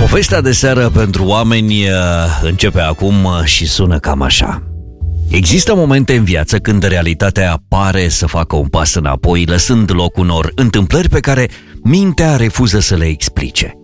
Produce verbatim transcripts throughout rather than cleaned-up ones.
Povestea de seară pentru oameni începe acum și sună cam așa. Există momente în viață când realitatea pare să facă un pas înapoi, lăsând loc unor întâmplări pe care mintea refuză să le explice.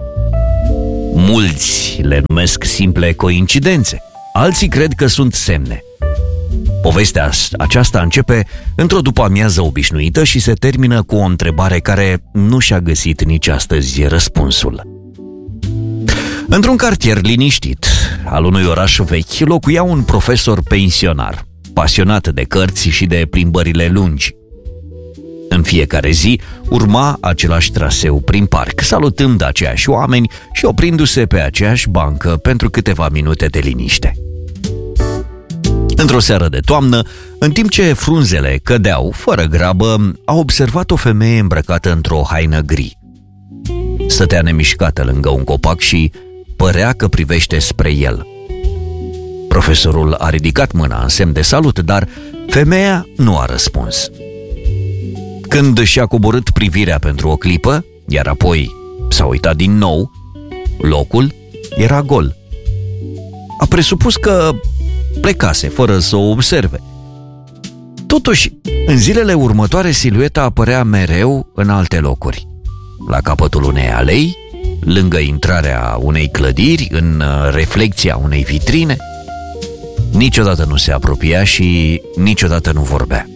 Mulți le numesc simple coincidențe, alții cred că sunt semne. Povestea aceasta începe într-o după-amiază obișnuită și se termină cu o întrebare care nu și-a găsit nici astăzi răspunsul. Într-un cartier liniștit al unui oraș vechi locuia un profesor pensionar, pasionat de cărți și de plimbările lungi. În fiecare zi urma același traseu prin parc, salutând aceiași oameni și oprindu-se pe aceeași bancă pentru câteva minute de liniște. Într-o seară de toamnă, în timp ce frunzele cădeau fără grabă, a observat o femeie îmbrăcată într-o haină gri. Stătea nemișcată lângă un copac și părea că privește spre el. Profesorul a ridicat mâna în semn de salut, dar femeia nu a răspuns. Când și-a coborât privirea pentru o clipă, iar apoi s-a uitat din nou, locul era gol. A presupus că plecase fără să o observe. Totuși, în zilele următoare, silueta apărea mereu în alte locuri. La capătul unei alei, lângă intrarea unei clădiri, în reflecția unei vitrine. Niciodată nu se apropia și niciodată nu vorbea.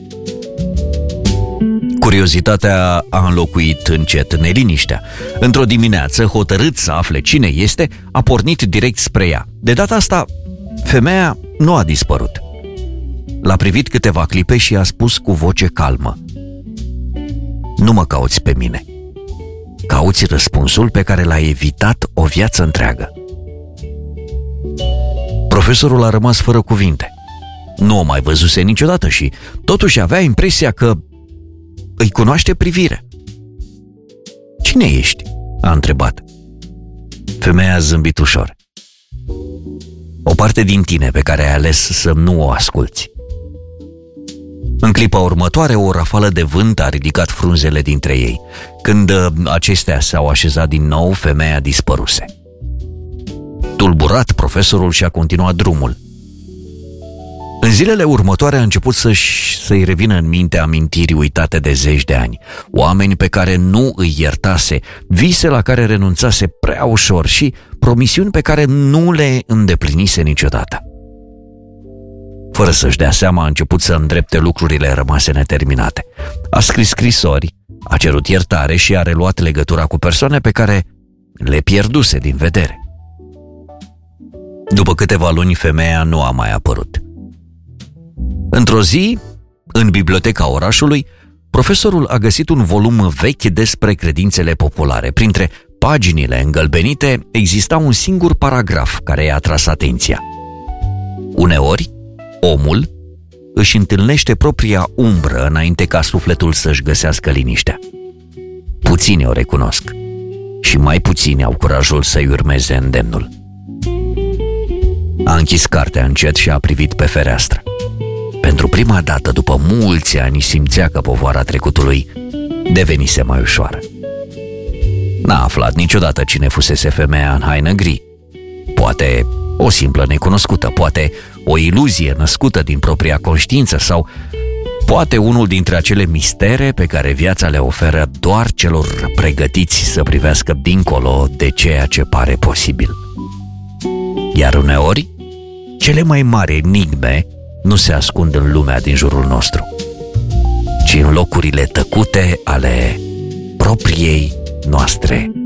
Curiozitatea a înlocuit încet neliniștea. Într-o dimineață, hotărât să afle cine este, a pornit direct spre ea. De data asta, femeia nu a dispărut. L-a privit câteva clipe și a spus cu voce calmă: "Nu mă cauți pe mine. Cauți răspunsul pe care l-ai evitat o viață întreagă." Profesorul a rămas fără cuvinte. Nu o mai văzuse niciodată și totuși avea impresia că îi cunoaște privirea. "Cine ești?" a întrebat. Femeia a zâmbit ușor. "O parte din tine pe care ai ales să nu o asculți." În clipa următoare, o rafală de vânt a ridicat frunzele dintre ei. Când acestea s-au așezat din nou, femeia dispăruse. Tulburat, profesorul și-a continuat drumul. În zilele următoare a început să-și, să-i revină în minte amintiri uitate de zeci de ani, oameni pe care nu îi iertase, vise la care renunțase prea ușor și promisiuni pe care nu le îndeplinise niciodată. Fără să-și dea seama, a început să îndrepte lucrurile rămase neterminate. A scris scrisori, a cerut iertare și a reluat legătura cu persoane pe care le pierduse din vedere. După câteva luni, femeia nu a mai apărut. Într-o zi, în biblioteca orașului, profesorul a găsit un volum vechi despre credințele populare. Printre paginile îngălbenite exista un singur paragraf care i-a atras atenția. Uneori, omul își întâlnește propria umbră înainte ca sufletul să-și găsească liniștea. Puțini o recunosc și mai puțini au curajul să-i urmeze îndemnul. A închis cartea încet și a privit pe fereastră. Pentru prima dată, după mulți ani, simțea că povara trecutului devenise mai ușoară. N-a aflat niciodată cine fusese femeia în haină gri. Poate o simplă necunoscută, poate o iluzie născută din propria conștiință sau poate unul dintre acele mistere pe care viața le oferă doar celor pregătiți să privească dincolo de ceea ce pare posibil. Iar uneori, cele mai mari enigme nu se ascund în lumea din jurul nostru, ci în locurile tăcute ale propriei noastre